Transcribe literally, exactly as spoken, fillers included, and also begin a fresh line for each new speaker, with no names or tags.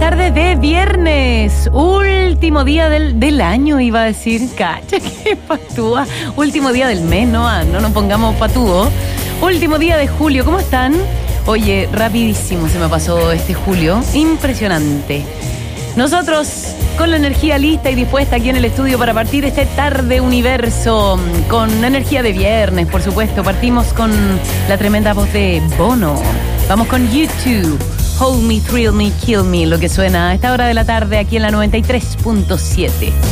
tarde de viernes, último día del, del año, iba a decir. Cacha, qué patúa. Último día del mes, no, no nos pongamos patúo. Último día de julio, ¿cómo están? Oye, rapidísimo se me pasó este julio, impresionante. Nosotros con la energía lista y dispuesta aquí en el estudio para partir este tarde universo, con energía de viernes, por supuesto. Partimos con la tremenda voz de Bono. Vamos con YouTube. Hold Me, Thrill Me, Kill Me, lo que suena a esta hora de la tarde aquí en la noventa y tres punto siete.